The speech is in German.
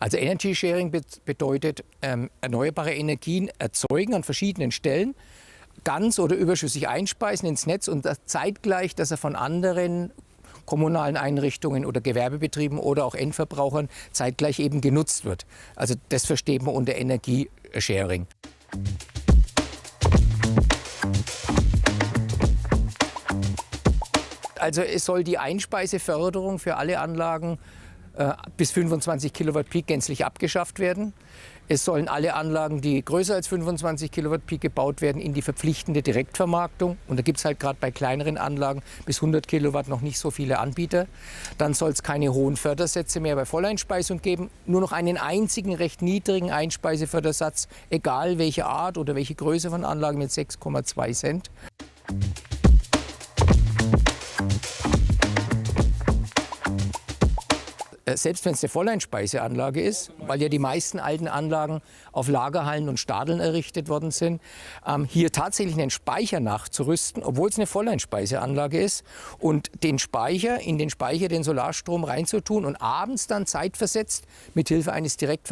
Also Energy Sharing bedeutet erneuerbare Energien erzeugen an verschiedenen Stellen, ganz oder überschüssig einspeisen ins Netz und zeitgleich, dass er von anderen kommunalen Einrichtungen oder Gewerbebetrieben oder auch Endverbrauchern zeitgleich eben genutzt wird. Also das versteht man unter Energiesharing. Also es soll die Einspeiseförderung für alle Anlagen bis 25 Kilowatt Peak gänzlich abgeschafft werden. Es sollen alle Anlagen, die größer als 25 Kilowatt Peak gebaut werden, in die verpflichtende Direktvermarktung. Und da gibt es halt gerade bei kleineren Anlagen bis 100 Kilowatt noch nicht so viele Anbieter. Dann soll es keine hohen Fördersätze mehr bei Volleinspeisung geben. Nur noch einen einzigen recht niedrigen Einspeisefördersatz, egal welche Art oder welche Größe von Anlagen, mit 6,2 Cent. Selbst wenn es eine Volleinspeiseanlage ist, weil ja die meisten alten Anlagen auf Lagerhallen und Stadeln errichtet worden sind, hier tatsächlich einen Speicher nachzurüsten, obwohl es eine Volleinspeiseanlage ist, und in den Speicher den Solarstrom reinzutun und abends dann zeitversetzt mit Hilfe eines Direktvermarktungsanschlusses